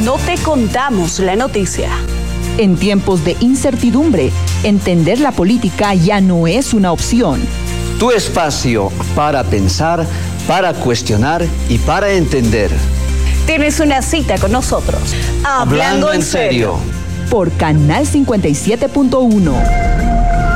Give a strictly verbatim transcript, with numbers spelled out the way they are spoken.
no te contamos la noticia. En tiempos de incertidumbre, entender la política ya no es una opción. Tu espacio para pensar, para cuestionar y para entender. Tienes una cita con nosotros. Hablando, Hablando en serio. Por Canal cincuenta y siete punto uno.